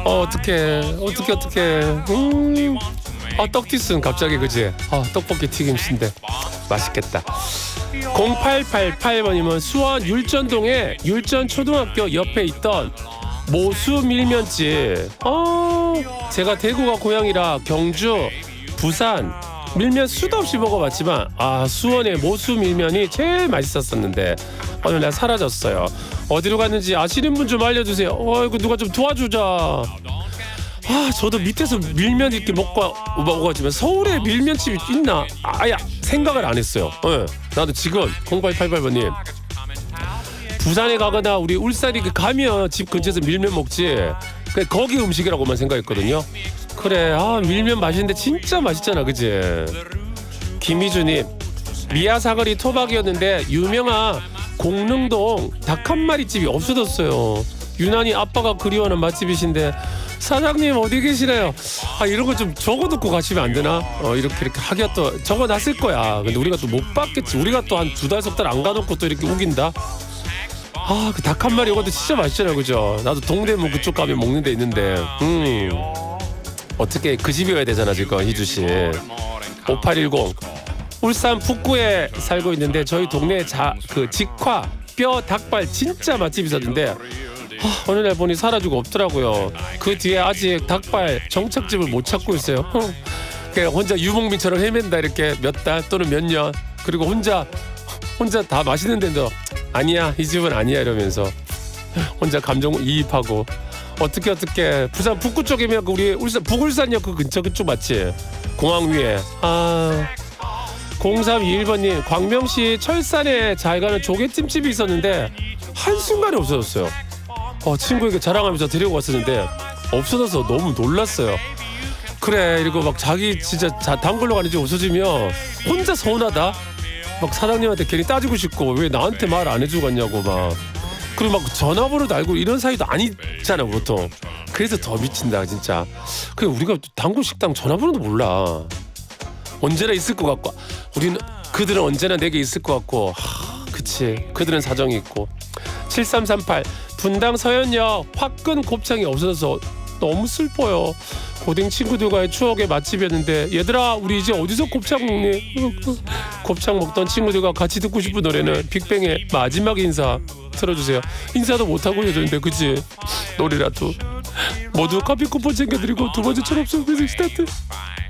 어떡해. 떡튀순 갑자기 그지? 떡볶이 튀김신데 맛있겠다. 0888번님은 수원 율전동에 율전초등학교 옆에 있던 모수 밀면집. 제가 대구가 고향이라 경주, 부산 밀면 수도 없이 먹어봤지만 수원의 모수 밀면이 제일 맛있었었는데 어느 날 사라졌어요. 어디로 갔는지 아시는 분 좀 알려주세요. 이거 누가 좀 도와주자. 저도 밑에서 밀면 이렇게 먹어가지고 서울에 밀면집이 있나 생각을 안 했어요. 나도 지금 0888번님 부산에 가거나 우리 울산에 가면 집 근처에서 밀면 먹지 거기 음식이라고만 생각했거든요. 그래 밀면 맛있는데 진짜 맛있잖아 그지? 김희주님 미아사거리 토박이었는데 유명한 공릉동 닭 한 마리 집이 없어졌어요. 유난히 아빠가 그리워하는 맛집이신데 사장님 어디 계시나요? 이런 거 좀 적어놓고 가시면 안 되나? 이렇게 하기가 또 적어놨을 거야. 근데 우리가 또 못 받겠지. 우리가 또 한 2달, 3달 안 가놓고 또 이렇게 우긴다. 그 닭 한 마리 이것도 진짜 맛있잖아요 그죠? 나도 동대문 그쪽 가면 먹는 데 있는데 어떻게 그 집이어야 되잖아 지금 희주씨. 5810 울산 북구에 살고 있는데 저희 동네에 직화 뼈 닭발 진짜 맛집이 있었는데 어느 날 보니 사라지고 없더라고요. 그 뒤에 아직 닭발 정착집을 못 찾고 있어요. 그냥 혼자 유목민처럼 헤맨다 이렇게 몇 달 또는 몇 년. 그리고 혼자 다 맛있는데도 아니야 이 집은 아니야 이러면서 혼자 감정이입하고 어떻게 부산 북구 쪽이면 우리 울산 북울산역 그 근처 그쪽 맞지? 공항 위에 0321번님 광명시 철산에 잘 가는 조개찜집이 있었는데 한순간에 없어졌어요. 친구에게 자랑하면서 데리고 갔었는데 없어져서 너무 놀랐어요. 그래 이러고 막 자기 진짜 단골로 가는 집 없어지면 혼자 서운하다. 막 사장님한테 괜히 따지고 싶고 왜 나한테 말 안 해주고 갔냐고 막. 그리고 막 전화번호도 알고 이런 사이도 아니잖아 보통. 그래서 더 미친다 진짜. 그래 우리가 단골 식당 전화번호도 몰라. 언제나 있을 것 같고 그들은 언제나 내게 있을 것 같고 그치 그들은 사정이 있고. 7338 분당 서현역 화끈 곱창이 없어져서 너무 슬퍼요. 고딩 친구들과의 추억의 맛집이었는데 얘들아 우리 이제 어디서 곱창 먹니? 곱창 먹던 친구들과 같이 듣고 싶은 노래는 빅뱅의 마지막 인사 틀어주세요. 인사도 못하고 헤어졌는데 그치? 노래라도 모두 커피 쿠폰 챙겨드리고 두 번째 철없음 뮤직 스타트.